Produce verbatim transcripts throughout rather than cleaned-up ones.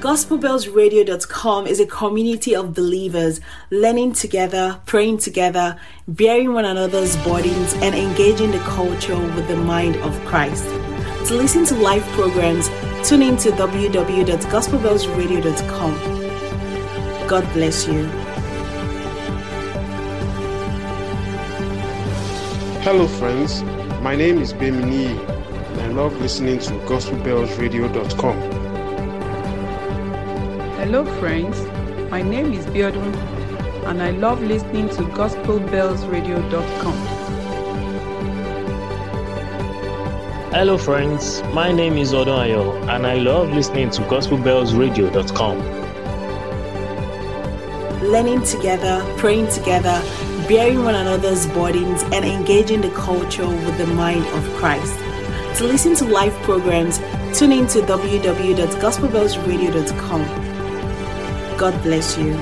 gospel bells radio dot com is a community of believers learning together, praying together, bearing one another's burdens, and engaging the culture with the mind of Christ. To listen to live programs, tune in to w w w dot gospel bells radio dot com. God bless you. Hello friends, my name is Bemini and I love listening to gospel bells radio dot com. Hello friends, my name is Biodun and I love listening to gospel bells radio dot com. Hello friends, my name is Odonayo and I love listening to gospel bells radio dot com. Learning together, praying together, bearing one another's burdens, and engaging the culture with the mind of Christ. To listen to live programs, tune in to w w w dot gospel bells radio dot com. God bless you.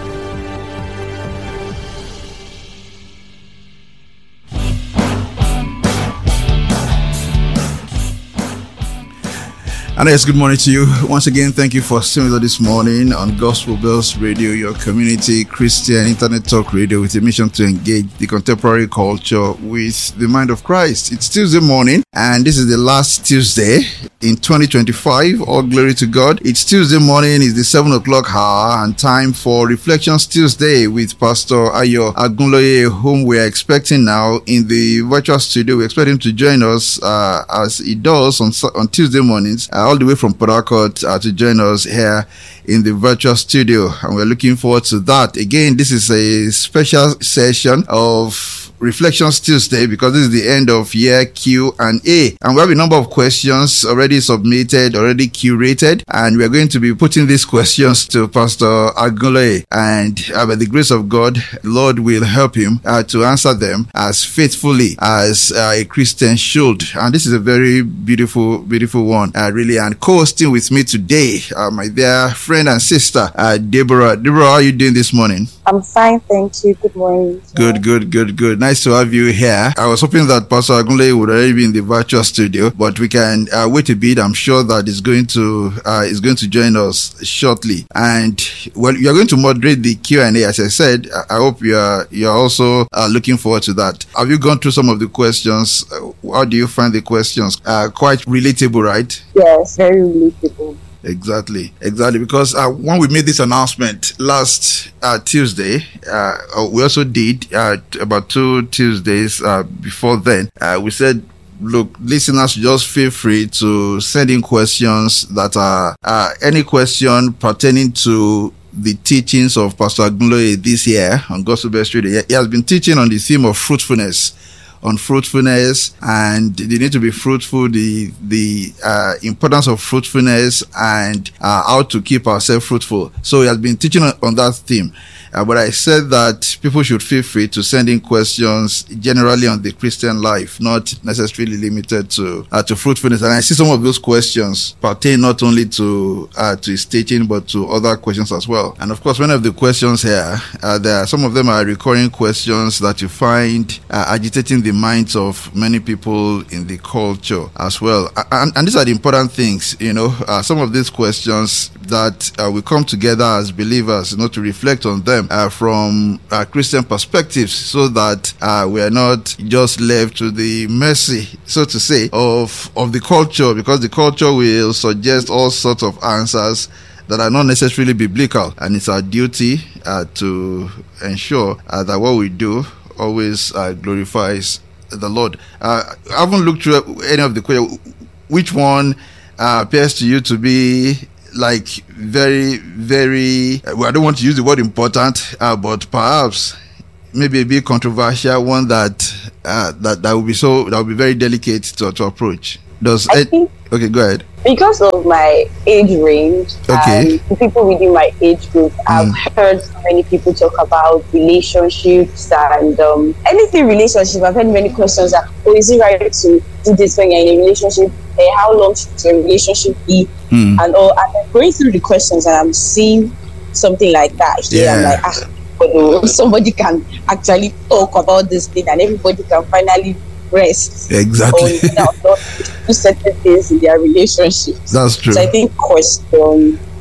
And yes, good morning to you. Once again, thank you for staying with us this morning on Gospel Bells Radio, your community Christian internet talk radio with a mission to engage the contemporary culture with the mind of Christ. It's Tuesday morning, and this is the last Tuesday in twenty twenty-five. All glory to God. It's Tuesday morning, it's the seven o'clock hour, and time for Reflections Tuesday with Pastor Ayo Agunloye, whom we are expecting now in the virtual studio. We expect him to join us uh, as he does on, on Tuesday mornings. Uh, all the way from Port Harcourt uh, to join us here in the virtual studio, and we're looking forward to that. Again, this is a special session of Reflections Tuesday because this is the end of year Q and A, and we have a number of questions already submitted, already curated, and we are going to be putting these questions to Pastor Agule, and uh, by the grace of God, the Lord will help him uh, to answer them as faithfully as uh, a Christian should. And this is a very beautiful, beautiful one, uh, really. And co-hosting with me today, uh, my dear friend and sister, uh, Deborah. Deborah, how are you doing this morning? I'm fine, thank you. Good morning. Good, good, good, good. Nice to have you here. I was hoping that Pastor Agunle would already be in the virtual studio, but we can uh, wait a bit. I'm sure that he's going to uh, is going to join us shortly. And well, you're going to moderate the Q and A, as I said. I hope you are you're also uh, looking forward to that. Have you gone through some of the questions? How do you find the questions? Uh, quite relatable, right? Yes, very relatable. Exactly, exactly. Because uh, when we made this announcement last uh, Tuesday, uh, we also did uh, about two Tuesdays uh, before then. Uh, we said, look, listeners, just feel free to send in questions that are uh, any question pertaining to the teachings of Pastor Agunloye this year on Gospel Bells Radio. He has been teaching on the theme of fruitfulness. on fruitfulness, and they need to be fruitful, the the uh, importance of fruitfulness, and uh, how to keep ourselves fruitful. So he has been teaching on, on that theme. Uh, but I said that people should feel free to send in questions generally on the Christian life, not necessarily limited to uh, to fruitfulness. And I see some of those questions pertain not only to uh, to his teaching, but to other questions as well. And of course, one of the questions here, uh, there are, some of them are recurring questions that you find uh, agitating the minds of many people in the culture as well. And, and these are the important things, you know, uh, some of these questions that uh, we come together as believers, you know, to reflect on them uh, from uh, Christian perspectives, so that uh, we are not just left to the mercy, so to say, of of the culture, because the culture will suggest all sorts of answers that are not necessarily biblical, and it's our duty uh, to ensure uh, that what we do always uh, glorifies the Lord. Uh, I haven't looked through any of the questions. Which one uh, appears to you to be like very, very, well, I don't want to use the word important, uh, but perhaps maybe a bit controversial one that uh, that that would be so that would be very delicate to to approach? Does I it, think okay, go ahead. Because of my age range, Okay. and people within my age group, I've heard so many people talk about relationships and um, anything relationship. I've heard many questions that, oh, is it right to do this when you're in a relationship? Hey, how long should a relationship be? Mm. And all. And I'm going through the questions and I'm seeing something like that here. Yeah. I'm like, ah, oh, somebody can actually talk about this thing and everybody can finally rest. Exactly. On, you know, do certain things in their relationships. That's true. So I think question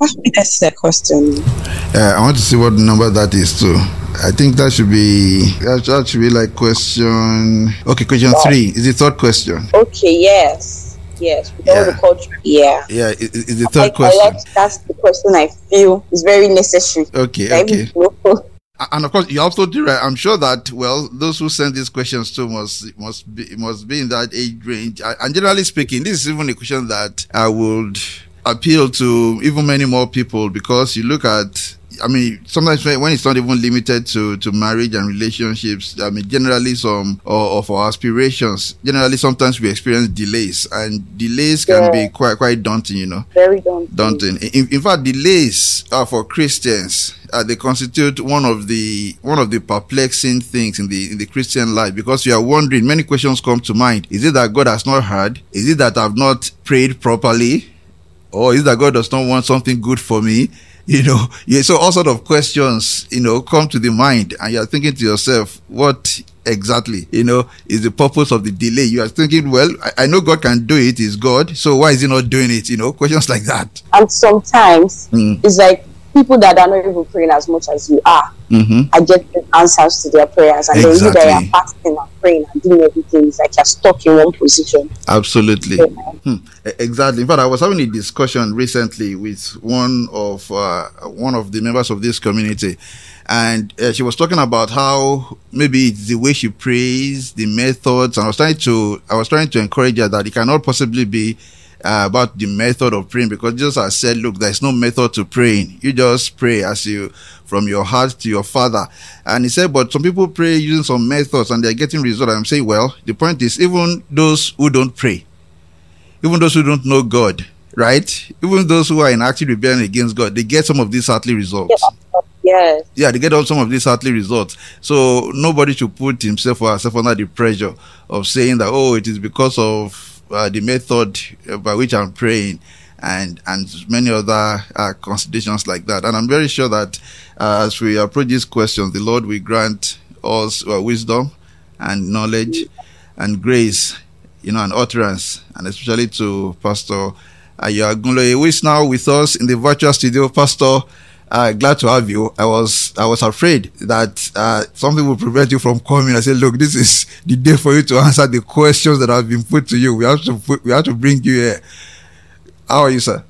That's the question. Uh, I want to see what number that is too. I think that should be that, that should be like question. Okay, question wow. three is the third question. Okay, yes, yes. With yeah. all the culture, yeah, yeah. It, it's the third I, question. I like, that's the question I feel is very necessary. Okay, okay. And of course, you're absolutely right. I'm sure that well, those who send these questions to must must be must be in that age range. And generally speaking, this is even a question that I would appeal to even many more people, because you look at, I mean, sometimes when it's not even limited to, to marriage and relationships, I mean, generally some of our aspirations, generally sometimes we experience delays, and delays can yeah. be quite, quite daunting, you know. Very daunting. Daunting. In, in fact, delays are for Christians. Uh, they constitute one of the one of the perplexing things in the in the Christian life, because you are wondering, many questions come to mind. Is it that God has not heard? Is it that I've not prayed properly? Or is it that God does not want something good for me? You know, yeah, so all sort of questions, you know, come to the mind, and you're thinking to yourself, what exactly, you know, is the purpose of the delay? You are thinking, well, I, I know God can do it, He's God, so why is He not doing it? You know, questions like that. And sometimes mm. it's like people that are not even praying as much as you are mm-hmm. are getting answers to their prayers, and exactly. then you that are fasting and praying and doing everything, it's like you're stuck in one position. Absolutely. Yeah. Hmm. Exactly. In fact, I was having a discussion recently with one of uh, one of the members of this community, and uh, she was talking about how maybe it's the way she prays, the methods, and I was trying to I was trying to encourage her that it cannot possibly be Uh, about the method of praying, because Jesus has said, look, there's no method to praying. You just pray as you, from your heart to your Father. And he said, but some people pray using some methods and they're getting results. I'm saying, well, the point is, even those who don't pray, even those who don't know God, right? Even those who are in active rebellion against God, they get some of these earthly results. Yes. Yeah, they get all some of these earthly results. So nobody should put himself or herself under the pressure of saying that, oh, it is because of Uh, the method by which I'm praying, and and many other uh, considerations like that. And I'm very sure that uh, as we approach these questions, the Lord will grant us uh, wisdom and knowledge and grace, you know, and utterance, and especially to Pastor Ayo Agunloye, who is now with us in the virtual studio. Pastor, Uh, glad to have you. I was I was afraid that uh, something will prevent you from coming. I said, look, this is the day for you to answer the questions that have been put to you. We have to put, we have to bring you here. How are you, sir?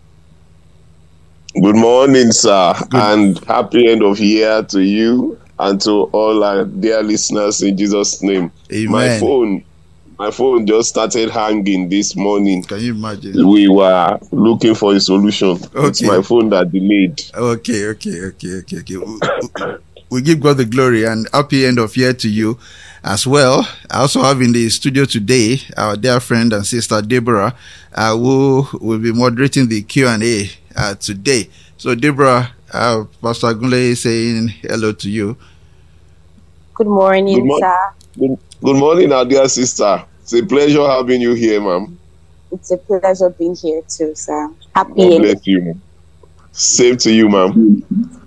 Good morning, sir, Good. And happy end of year to you and to all our dear listeners in Jesus' name. Amen. My phone. My phone just started hanging this morning. Can you imagine? We were looking for a solution. Okay. It's my phone that delayed. Okay, okay, okay, okay, okay. We, we give God the glory, and happy end of year to you as well. I also have in the studio today our dear friend and sister Deborah, uh, who will be moderating the Q and A uh, today. So, Deborah, uh, Pastor Agunloye is saying hello to you. Good morning, Good mo- sir. Good, good morning, our dear sister. It's a pleasure having you here, ma'am. It's a pleasure being here too, sir. Happy. God bless you, ma'am. Same to you, ma'am.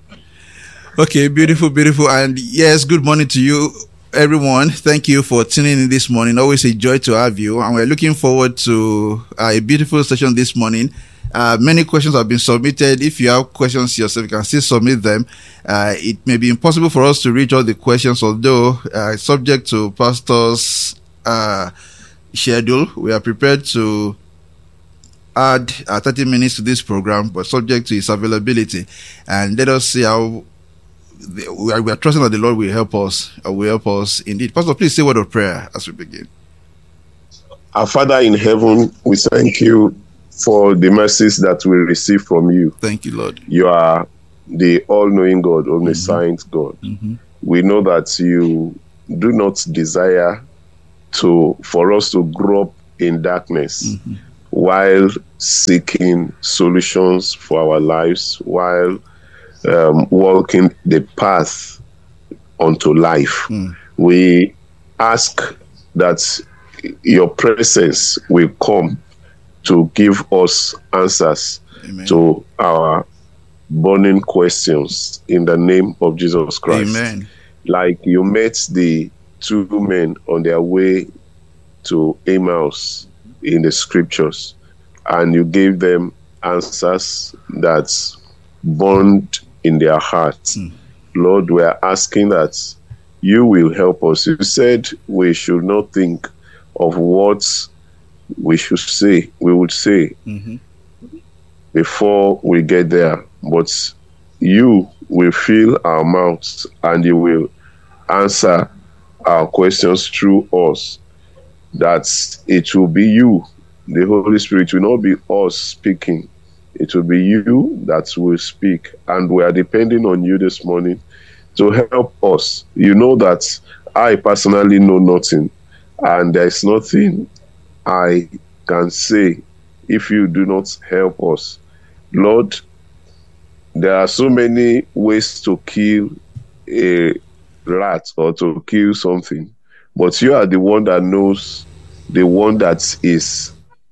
Okay, beautiful, beautiful. And yes, good morning to you, everyone. Thank you for tuning in this morning. Always a joy to have you. And we're looking forward to uh, a beautiful session this morning. Uh, many questions have been submitted. If you have questions yourself, you can still submit them. Uh, it may be impossible for us to reach all the questions, although uh, subject to Pastor's uh, schedule, we are prepared to add uh, thirty minutes to this program, but subject to his availability. And let us see how the, we, are, we are trusting that the Lord will help us. Uh, will help us indeed. Pastor, please say a word of prayer as we begin. Our Father in heaven, we thank you for the mercies that we receive from you. Thank you, Lord. You are the all-knowing God, omniscient mm-hmm. God. Mm-hmm. We know that you do not desire to for us to grow up in darkness mm-hmm. while seeking solutions for our lives, while um, walking the path unto life. Mm. We ask that your presence will come to give us answers Amen. To our burning questions in the name of Jesus Christ. Amen. Like you met the two men on their way to Emmaus in the scriptures, and you gave them answers that bond in their hearts. Mm. Lord, we are asking that you will help us. You said we should not think of what we should say, we would say mm-hmm. before we get there, but you will fill our mouths and you will answer our questions through us. That it will be you, the Holy Spirit, will not be us speaking. It will be you that will speak. And we are depending on you this morning to help us. You know that I personally know nothing, and there is nothing I can say if you do not help us. Lord, there are so many ways to kill a rat or to kill something, but you are the one that knows, the one that is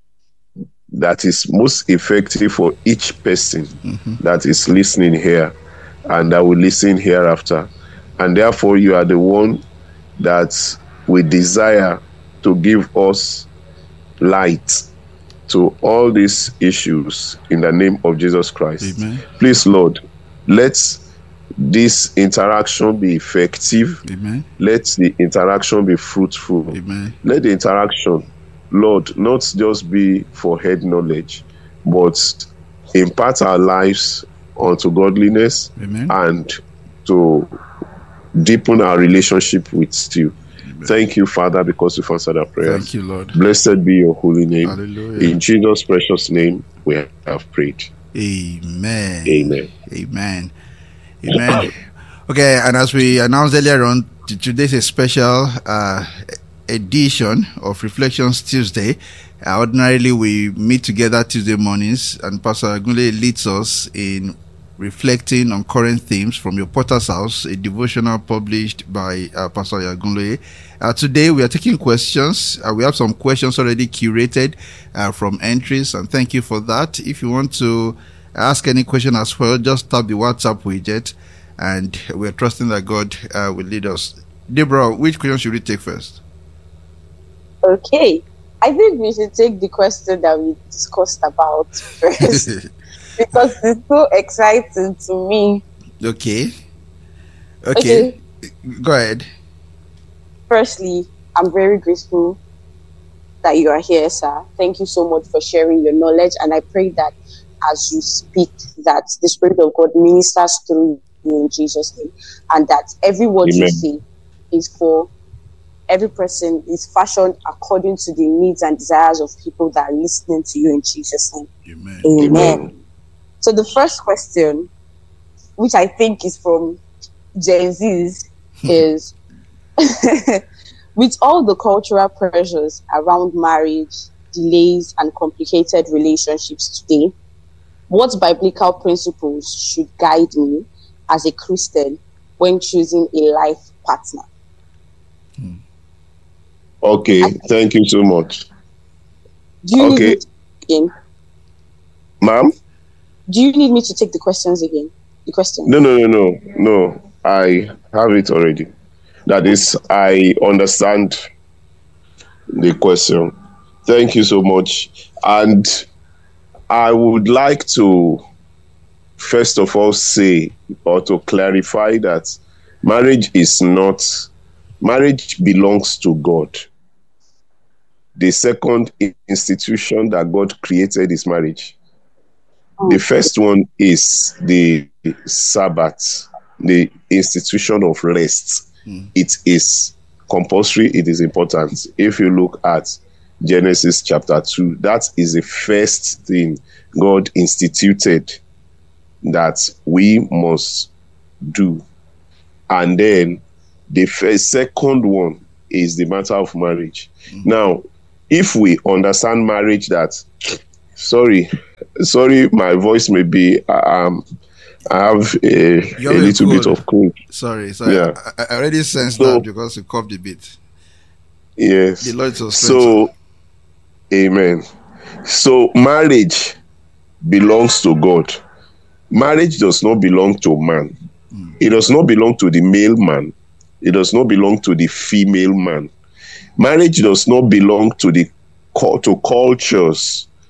that is most effective for each person mm-hmm. that is listening here and that will listen hereafter. And therefore you are the one that we desire to give us light to all these issues in the name of Jesus Christ. Amen. Please, Lord, let this interaction be effective. Amen. Let the interaction be fruitful. Amen. Let the interaction, Lord, not just be for head knowledge, but impart our lives unto godliness. Amen. And to deepen our relationship with you. Amen. Thank you, Father, because you've answered our prayers. Thank you, Lord. Blessed be your holy name. Hallelujah. In Jesus' precious name, we have prayed. Amen. Amen. Amen. Amen. Okay, and as we announced earlier on, today's a special uh, edition of Reflections Tuesday. Uh, ordinarily, we meet together Tuesday mornings, and Pastor Agunle leads us in reflecting on current themes from your Potter's House, a devotional published by uh, Pastor Agunle. Uh, today, we are taking questions. Uh, we have some questions already curated uh, from entries, and thank you for that. If you want to ask any question as well, just tap the WhatsApp widget, and we're trusting that God uh, will lead us. Deborah, which question should we take first? Okay, I think we should take the question that we discussed about first because it's so exciting to me. Okay. Okay. Okay. Go ahead. Firstly, I'm very grateful that you are here, sir. Thank you so much for sharing your knowledge, and I pray that as you speak, that the Spirit of God ministers through you in Jesus' name, and that every word Amen. You say is for every person, is fashioned according to the needs and desires of people that are listening to you in Jesus' name. Amen. Amen. Amen. So the first question, which I think is from Gen Z's, is with all the cultural pressures around marriage, delays, and complicated relationships today, what biblical principles should guide me as a Christian when choosing a life partner? Hmm. Okay, I, thank you so much. Do you okay. need me again? Ma'am? Do you need me to take the questions again? The question? No, no, no, no. No, I have it already. That is, I understand the question. Thank you so much. And I would like to, first of all, say or to clarify that marriage is not, marriage belongs to God. The second institution that God created is marriage. Oh. The first one is the Sabbath, the institution of rest. Mm. It is compulsory, it is important. If you look at Genesis chapter two, that is the first thing God instituted that we must do. And then the first, second one is the matter of marriage. Mm-hmm. Now, if we understand marriage that, sorry, sorry, my voice may be, um, I have a, a little bit of cold. Sorry, sorry. Yeah. I, I already sensed so, that because you coughed a bit. Yes. The Lord was so, amen. So, marriage belongs to God. Marriage does not belong to man. Mm. It does not belong to the male man. It does not belong to the female man. Marriage does not belong to the to cultures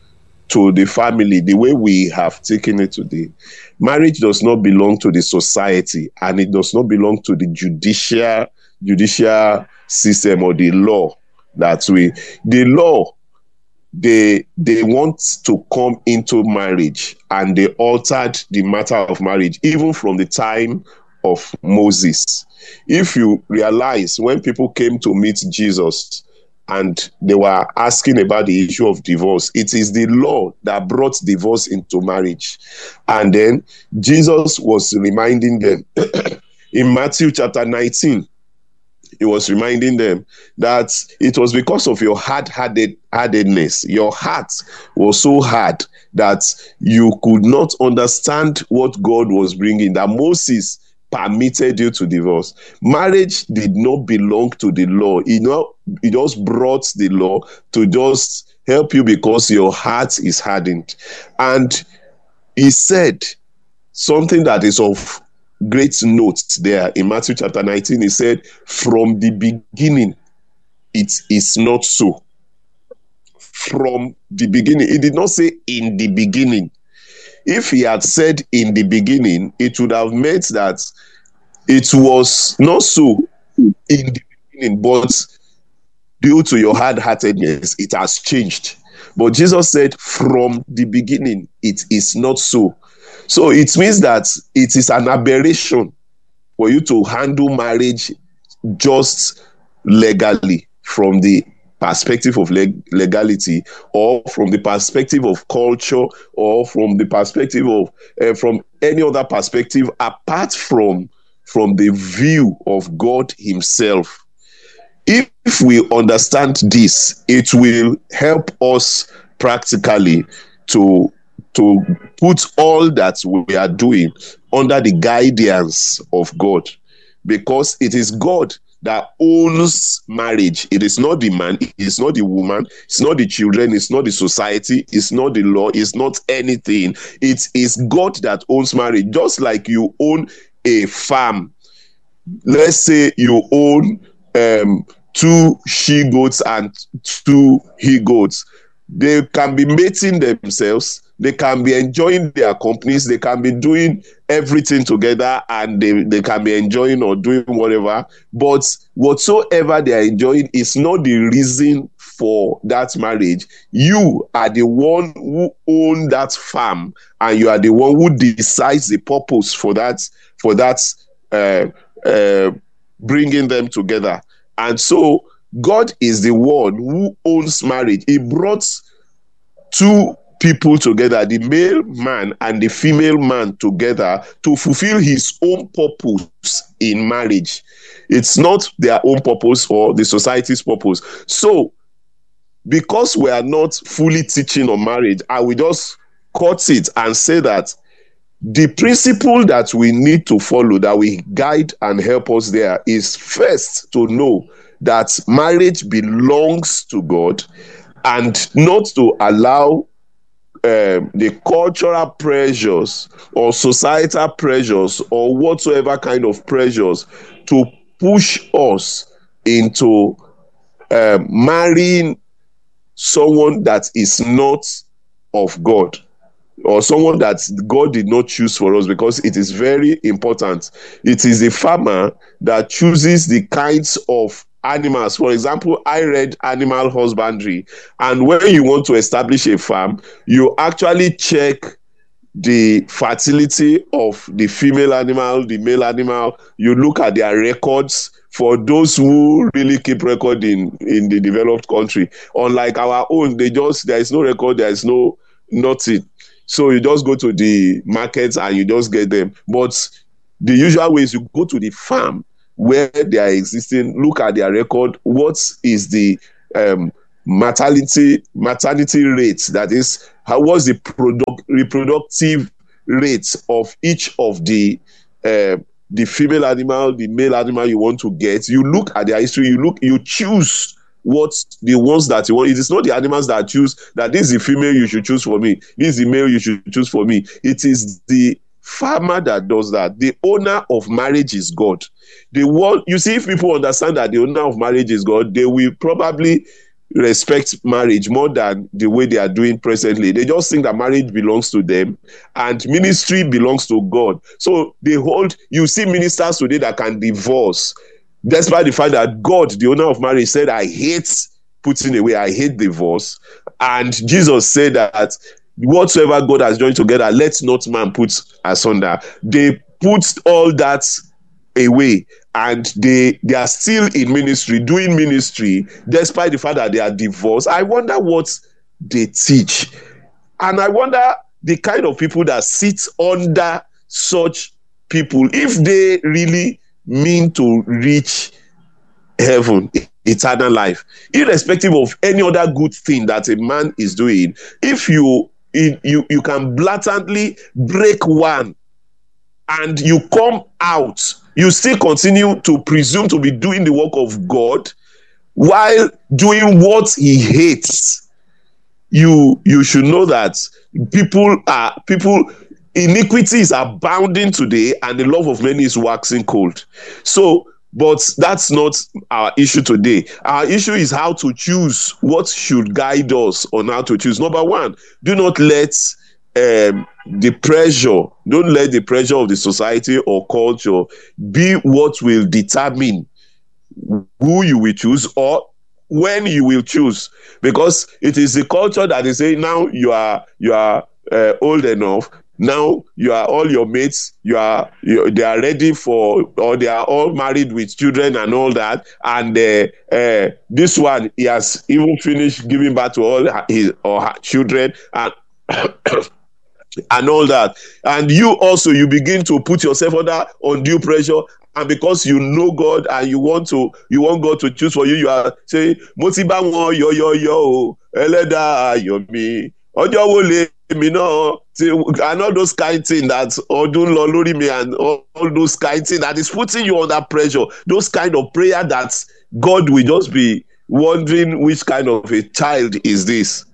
to the family the way we have taken it today. Marriage does not belong to the society, and it does not belong to the judicial judicial system or the law that we the law they they want to come into marriage, and they altered the matter of marriage even from the time of Moses. If you realize, when people came to meet Jesus and they were asking about the issue of divorce, it is the law that brought divorce into marriage. And then Jesus was reminding them in Matthew chapter nineteen, he was reminding them that it was because of your hard-hearted heartedness. Your heart was so hard that you could not understand what God was bringing, that Moses permitted you to divorce. Marriage did not belong to the law. It, not, it just brought the law to just help you because your heart is hardened. And he said something that is of great note there in Matthew chapter nineteen. He said, from the beginning, it is not so. From the beginning. He did not say in the beginning. If he had said in the beginning, it would have meant that it was not so in the beginning, but due to your hard-heartedness, it has changed. But Jesus said, from the beginning, it is not so. So it means that it is an aberration for you to handle marriage just legally, from the perspective of leg- legality, or from the perspective of culture, or from the perspective of uh, from any other perspective apart from from the view of God himself. If we understand this, it will help us practically to to put all that we are doing under the guidance of God, because it is God that owns marriage. It is not the man, it is not the woman, it's not the children, it's not the society, it's not the law, it's not anything. It is God that owns marriage. Just like you own a farm. Let's say you own um, two she goats and two he goats. They can be mating themselves, they can be enjoying their companies, they can be doing everything together, and they, they can be enjoying or doing whatever. But whatsoever they are enjoying is not the reason for that marriage. You are the one who owns that farm, and you are the one who decides the purpose for that, for that uh, uh, bringing them together. And so God is the one who owns marriage. He brought two people together, the male man and the female man together, to fulfill his own purpose in marriage. It's not their own purpose or the society's purpose. So, because we are not fully teaching on marriage, I will just cut it and say that the principle that we need to follow, that will guide and help us there, is first to know that marriage belongs to God, and not to allow um, the cultural pressures or societal pressures or whatsoever kind of pressures to push us into um, marrying someone that is not of God, or someone that God did not choose for us, because it is very important. It is the farmer that chooses the kinds of animals. For example, I read animal husbandry, and when you want to establish a farm, you actually check the fertility of the female animal, the male animal. You look at their records. For those who really keep record in, in the developed country, unlike our own, they just, there is no record, there is no nothing. So you just go to the markets and you just get them. But the usual way is you go to the farm where they are existing, look at their record, what is the um, maternity maternity rate, that is, how was the product, reproductive rate of each of the uh, the female animal, the male animal you want to get. You look at their history, you look, you choose what the ones that you want. It is not the animals that choose that this is the female you should choose for me, this is the male you should choose for me. It is the farmer that does that. The owner of marriage is God. The one, you see, if people understand that the owner of marriage is God, they will probably respect marriage more than the way they are doing presently. They just think that marriage belongs to them and ministry belongs to God. So they hold, you see ministers today that can divorce, despite the fact that God, the owner of marriage, said, I hate putting away, I hate divorce. And Jesus said that whatsoever God has joined together, let not man put asunder. They put all that away, and they they are still in ministry, doing ministry, despite the fact that they are divorced. I wonder what they teach. And I wonder the kind of people that sit under such people, if they really mean to reach heaven, eternal life, irrespective of any other good thing that a man is doing. If you you you can blatantly break one and you come out, you still continue to presume to be doing the work of God while doing what he hates, you you should know that people are people iniquity is abounding today, and the love of many is waxing cold. So, but that's not our issue today. Our issue is how to choose what should guide us on how to choose. Number one, do not let um, the pressure, don't let the pressure of the society or culture be what will determine who you will choose or when you will choose, because it is the culture that is saying now you are you are uh, old enough. Now you are all your mates, you are you, they are ready for, or they are all married with children and all that, and uh, uh, this one, he has even finished giving birth to all his or her children and and all that, and you also you begin to put yourself under undue pressure. And because you know God and you want to, you want God to choose for you, you are saying, "Motiba won yo yo yo, eleda yo mi, ojo wo le mi no," and all those kind of things that odun lo lori mi, and all, all those kind of things that is putting you under pressure. Those kind of prayer that God will just be wondering which kind of a child is this.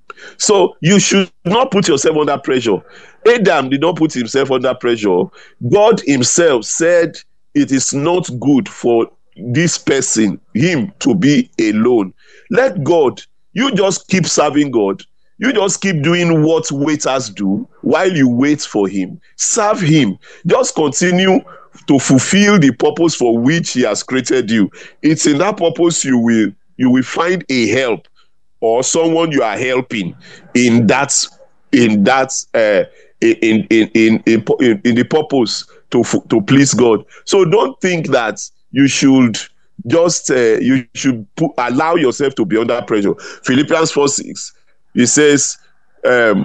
So you should not put yourself under pressure. Adam did not put himself under pressure. God himself said it is not good for this person, him, to be alone. Let God, you just keep serving God. You just keep doing what waiters do while you wait for him. Serve him. Just continue to fulfill the purpose for which he has created you. It's in that purpose you will you will find a help or someone you are helping in that in that uh, in, in, in, in, in, in the purpose to to please God. So don't think that you should just uh, you should put, allow yourself to be under pressure. Philippians four six, it says, um,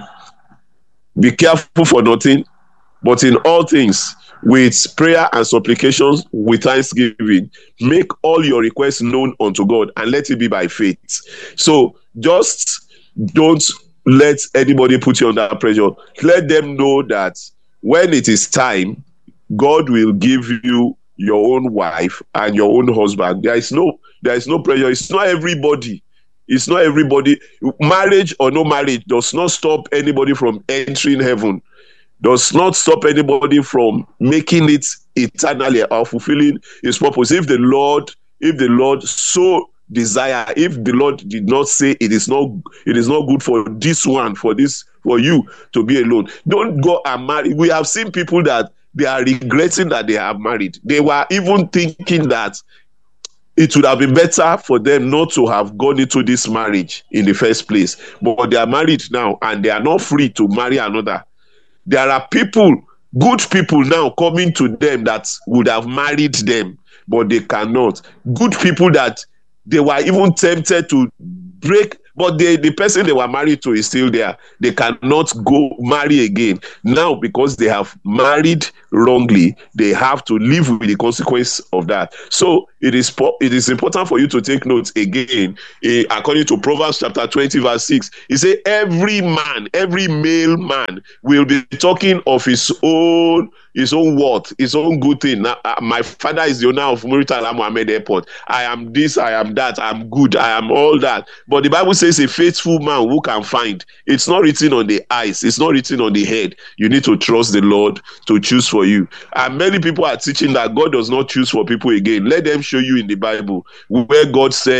"Be careful for nothing, but in all things with prayer and supplications with thanksgiving, make all your requests known unto God, and let it be by faith." So just don't let anybody put you under pressure. Let them know that when it is time, God will give you your own wife and your own husband. There is no, there is no pressure. It's not everybody. It's not everybody. Marriage or no marriage does not stop anybody from entering heaven. Does not stop anybody from making it eternally or fulfilling his purpose. If the Lord, if the Lord so desire, if the Lord did not say it is not, it is not good for this one, for this, for you to be alone, don't go and marry. We have seen people that they are regretting that they have married. They were even thinking that it would have been better for them not to have gone into this marriage in the first place. But they are married now and they are not free to marry another. There are people, good people now coming to them that would have married them, but they cannot. Good people that they were even tempted to break, but they, the person they were married to is still there. They cannot go marry again. Now, because they have married wrongly, they have to live with the consequence of that. So it is it is important for you to take note again. Eh, according to Proverbs chapter twenty, verse six, it says, every man, every male man will be talking of his own his own worth, his own good thing. Now, uh, my father is the owner of Murtala Mohammed Airport. I am this, I am that, I'm good, I am all that. But the Bible says a faithful man who can find. It's not written on the eyes. It's not written on the head. You need to trust the Lord to choose for you. And many people are teaching that God does not choose for people again. Let them show you in the Bible where God said,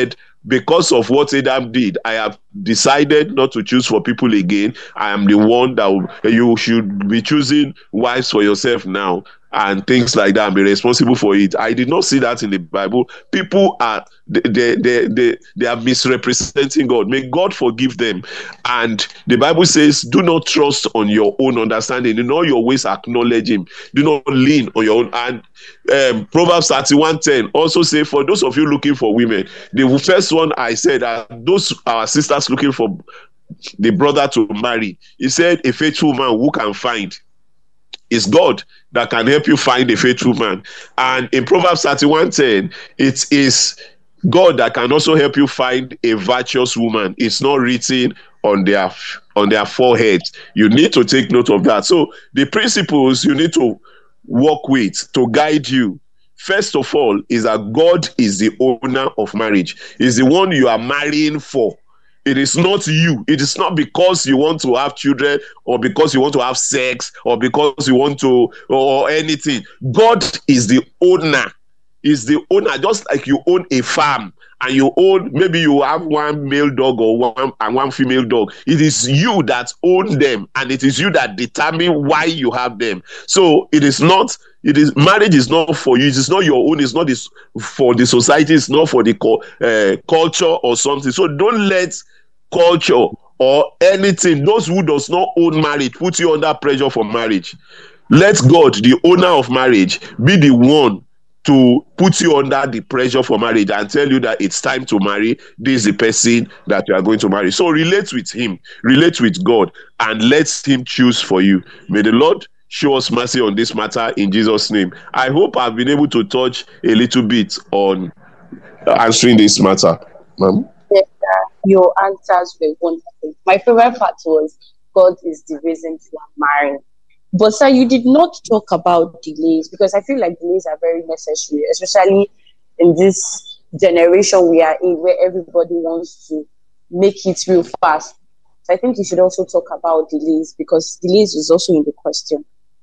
because of what Adam did, I have decided not to choose for people again. I am the one that will, you should be choosing wives for yourself now and things like that and be responsible for it. I did not see that in the Bible. People are they they they, they are misrepresenting God. May God forgive them. And the Bible says, do not trust on your own understanding. In all your ways acknowledge him. Do not lean on your own. And um, Proverbs thirty-one ten also say, for those of you looking for women, the first one I said are those our sisters looking for the brother to marry. He said, a faithful man who can find. It's God that can help you find a faithful man. And in Proverbs thirty-one ten, it is God that can also help you find a virtuous woman. It's not written on their on their foreheads. You need to take note of that. So the principles you need to work with to guide you, first of all, is that God is the owner of marriage. He's the one you are marrying for. It is not you. It is not because you want to have children or because you want to have sex or because you want to or anything. God is the owner. Is the owner, just like you own a farm and you own, maybe you have one male dog or one and one female dog. It is you that own them, and it is you that determine why you have them. So it is not. It is marriage is not for you. It is not your own. It's not this for the society. It's not for the uh, culture or something. So don't let culture or anything, those who does not own marriage, put you under pressure for marriage. Let God, the owner of marriage, be the one to put you under the pressure for marriage and tell you that it's time to marry. This is the person that you are going to marry. So relate with him, relate with God, and let him choose for you. May the Lord show us mercy on this matter in Jesus' name. I hope I've been able to touch a little bit on answering this matter. Ma'am? Yes, sir. Your answers were wonderful. My favorite part was God is the reason you are marrying. But sir, you did not talk about delays, because I feel like delays are very necessary, especially in this generation we are in where everybody wants to make it real fast. So I think you should also talk about delays, because delays is also in the question.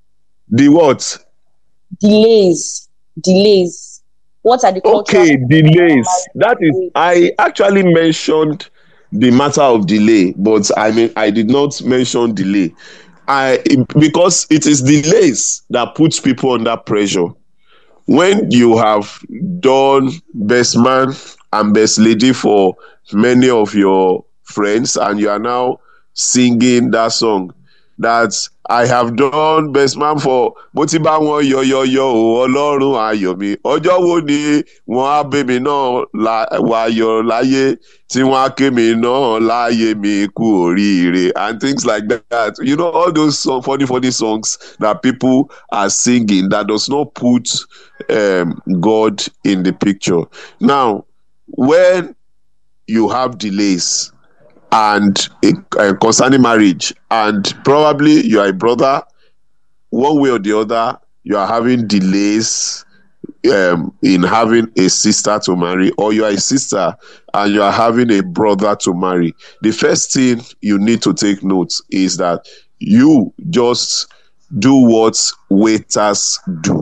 The what? Delays. Delays. What are the Okay, delays. That is, I actually mentioned the matter of delay, but I mean, I did not mention delay. I because it is delays that puts people under pressure. When you have done best man and best lady for many of your friends, and you are now singing that song that I have done best man for Motiba won yo yo yo Ọlọ́run ayọ̀ mi ọjọ́ wo ni wọ́n á bẹ̀ mí náà wá yọ̀ láyé tí wọ́n á ké mi náà láyé mi kú oríire and things like that. You know, all those song, funny funny songs that people are singing that does not put um, God in the picture. Now, when you have delays and uh, concerning marriage, and probably you are a brother, one way or the other, you are having delays um, in having a sister to marry, or you are a sister and you are having a brother to marry. The first thing you need to take note is that you just do what waiters do.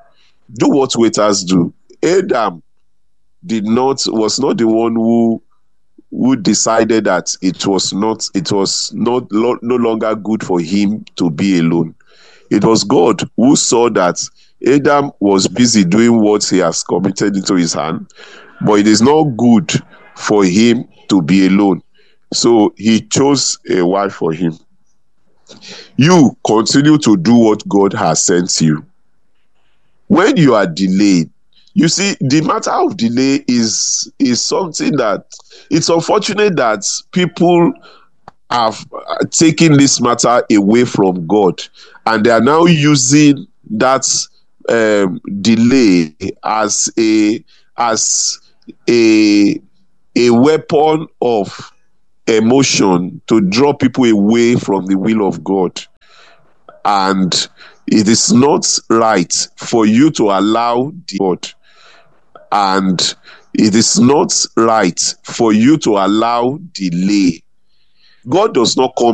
Do what waiters do. Adam did not was not the one who who decided that it was not it was not lo- no longer good for him to be alone. It was God who saw that Adam was busy doing what he has committed into his hand, but it is not good for him to be alone. So he chose a wife for him. You continue to do what God has sent you. When you are delayed, you see, the matter of delay is is something that it's unfortunate that people have taken this matter away from God, and they are now using that um, delay as a as a a weapon of emotion to draw people away from the will of God. And it is not right for you to allow God. And it is not right for you to allow delay. God does not come